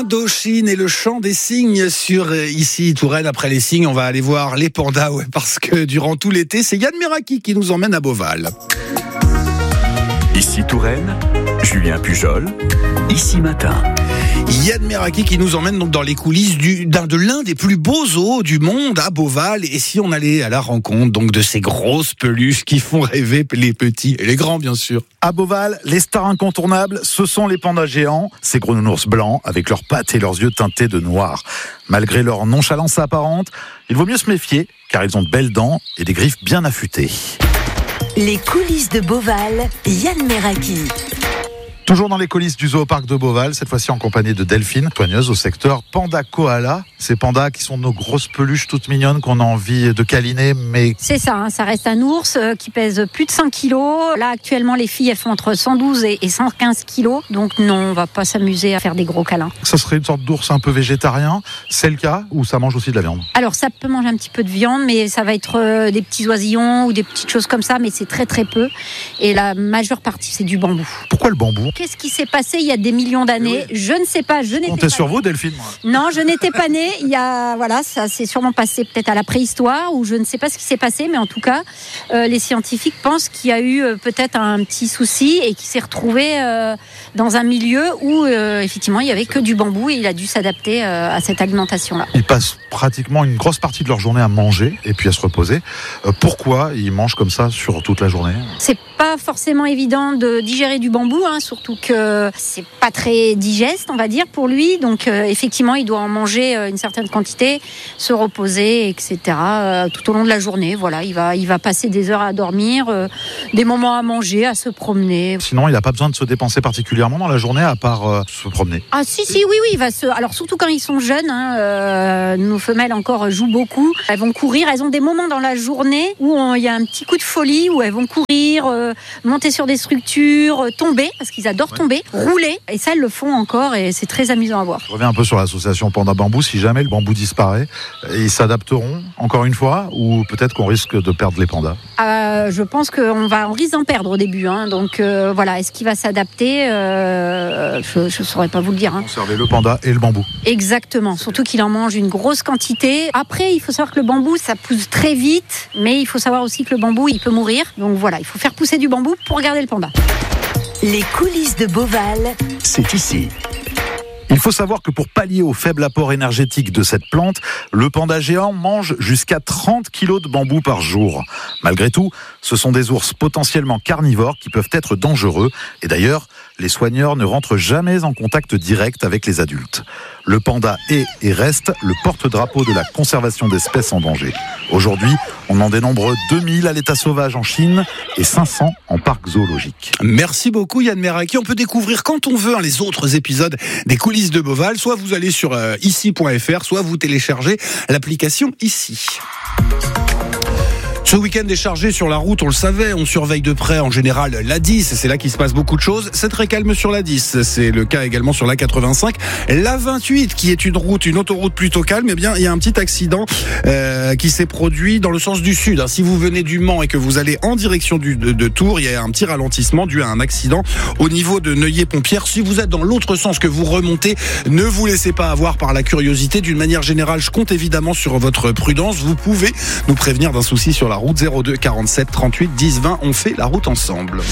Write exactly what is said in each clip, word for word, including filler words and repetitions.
Indochine et le chant des cygnes sur ici Touraine. Après les cygnes, on va aller voir les pandas, ouais, parce que durant tout l'été, c'est Yann Meraki qui nous emmène à Beauval. Ici Touraine, Julien Pujol, Ici Matin. Yann Meraki qui nous emmène donc dans les coulisses du, d'un, de l'un des plus beaux zoos du monde à Beauval. Et si on allait à la rencontre donc de ces grosses peluches qui font rêver les petits et les grands, bien sûr. À Beauval, les stars incontournables, ce sont les pandas géants, ces gros nounours blancs avec leurs pattes et leurs yeux teintés de noir. Malgré leur nonchalance apparente, il vaut mieux se méfier car ils ont de belles dents et des griffes bien affûtées. Les coulisses de Beauval, Yann Meraki. Toujours dans les coulisses du Zooparc de Beauval, cette fois-ci en compagnie de Delphine, soigneuse au secteur Panda Koala. Ces pandas qui sont nos grosses peluches toutes mignonnes qu'on a envie de câliner, mais... C'est ça, hein, ça reste un ours euh, qui pèse plus de cinq kilos. Là, actuellement, les filles, elles font entre cent douze et cent quinze kilos. Donc non, on va pas s'amuser à faire des gros câlins. Ça serait une sorte d'ours un peu végétarien. C'est le cas ou ça mange aussi de la viande? Alors, ça peut manger un petit peu de viande, mais ça va être euh, des petits oisillons ou des petites choses comme ça, mais c'est très très peu. Et la majeure partie, c'est du bambou. Pourquoi le bambou? Qu'est-ce qui s'est passé il y a des millions d'années? oui. Je ne sais pas, je n'étais Comptez pas sur née. vous, Delphine, moi. Non, je n'étais pas née. Il y a, voilà, ça s'est sûrement passé peut-être à la préhistoire, ou je ne sais pas ce qui s'est passé, mais en tout cas, euh, les scientifiques pensent qu'il y a eu euh, peut-être un petit souci et qu'il s'est retrouvé euh, dans un milieu où euh, effectivement il y avait que du bambou et il a dû s'adapter euh, à cette alimentation-là. Ils passent pratiquement une grosse partie de leur journée à manger et puis à se reposer. Euh, pourquoi ils mangent comme ça sur toute la journée? C'est pas forcément évident de digérer du bambou, hein, surtout que c'est pas très digeste, on va dire, pour lui. Donc euh, effectivement, il doit en manger euh, une certaine quantité, se reposer, et cetera. Euh, tout au long de la journée, voilà, il va, il va passer des heures à dormir, euh, des moments à manger, à se promener. Sinon, il n'a pas besoin de se dépenser particulièrement dans la journée à part euh, se promener. Ah si, si, oui, oui, il va se... Alors surtout quand ils sont jeunes, hein, euh, nos femelles encore jouent beaucoup. Elles vont courir, elles ont des moments dans la journée où on, il y a un petit coup de folie, où elles vont courir, euh, monter sur des structures, euh, tomber, parce qu'ils adorent ouais. tomber, rouler, et ça, elles le font encore, et c'est très amusant à voir. Je reviens un peu sur l'association Panda Bambou. Si jamais le bambou disparaît, ils s'adapteront encore une fois, ou peut-être qu'on risque de perdre les pandas? euh, Je pense qu'on va, on risque d'en perdre au début, hein. Donc euh, voilà, est-ce qu'il va s'adapter? euh, Je ne saurais pas vous le dire. Hein. Conserver le panda et le bambou. Exactement, surtout qu'il en mange une grosse quantité. Après, il faut savoir que le bambou, ça pousse très vite, mais il faut savoir aussi que le bambou, il peut mourir. Donc voilà, il faut faire pousser du bambou pour garder le panda. Les coulisses de Beauval, C'est ici. Il faut savoir que pour pallier au faible apport énergétique de cette plante, le panda géant mange jusqu'à trente kilos de bambou par jour. Malgré tout, ce sont des ours potentiellement carnivores qui peuvent être dangereux. Et d'ailleurs, les soigneurs ne rentrent jamais en contact direct avec les adultes. Le panda est et reste le porte-drapeau de la conservation d'espèces en danger. Aujourd'hui, on en dénombre deux mille à l'état sauvage en Chine et cinq cents en parc zoologique. Merci beaucoup Yann Meraki. On peut découvrir quand on veut hein, les autres épisodes des coulisses de Beauval. Soit vous allez sur euh, ici point f r, soit vous téléchargez l'application Ici. Ce week-end est chargé sur la route, on le savait, on surveille de près en général l'A dix, c'est là qu'il se passe beaucoup de choses. C'est très calme sur l'A dix, c'est le cas également sur l'A quatre-vingt-cinq. L'A vingt-huit, qui est une route, une autoroute plutôt calme, eh bien, il y a un petit accident euh, qui s'est produit dans le sens du sud. Si vous venez du Mans et que vous allez en direction du, de, de Tours, il y a un petit ralentissement dû à un accident au niveau de Neuilly-Pompière. Si vous êtes dans l'autre sens que vous remontez, ne vous laissez pas avoir par la curiosité. D'une manière générale, je compte évidemment sur votre prudence. Vous pouvez nous prévenir d'un souci sur la route. Zéro deux quarante-sept trente-huit dix vingt, on fait la route ensemble.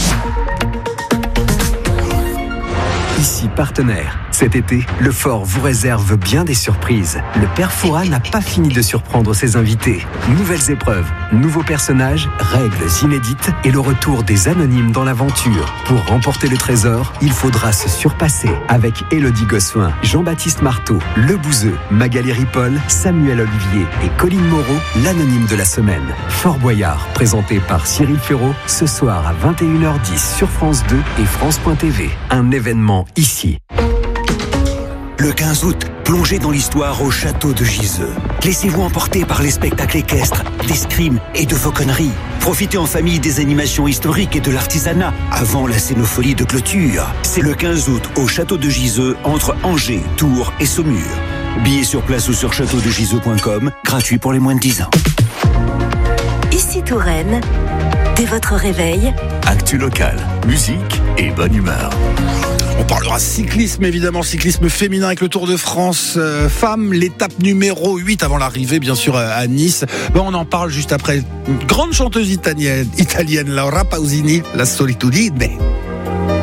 Ici partenaire. Cet été, le Fort vous réserve bien des surprises. Le Père Fouras n'a pas fini de surprendre ses invités. Nouvelles épreuves, nouveaux personnages, règles inédites et le retour des anonymes dans l'aventure. Pour remporter le trésor, il faudra se surpasser avec Élodie Gossuin, Jean-Baptiste Marteau, Le Bouzeux, Magali Ripoll, Samuel Olivier et Colline Moreau, l'anonyme de la semaine. Fort Boyard, présenté par Cyril Ferraud, ce soir à vingt et une heures dix sur France deux et France point T V. Un événement ici. Le quinze août, plongez dans l'histoire au château de Giseux. Laissez-vous emporter par les spectacles équestres, d'escrime et de fauconnerie. Profitez en famille des animations historiques et de l'artisanat avant la scénopholie de clôture. C'est le quinze août au château de Giseux entre Angers, Tours et Saumur. Billets sur place ou sur château de giseux point com, gratuit pour les moins de dix ans. Ici Touraine, dès votre réveil, Actu locale, musique et bonne humeur. On parlera cyclisme évidemment, cyclisme féminin avec le Tour de France euh, femmes, l'étape numéro huit avant l'arrivée bien sûr à Nice. Ben, on en parle juste après une grande chanteuse italienne, italienne Laura Pausini, La Solitudine.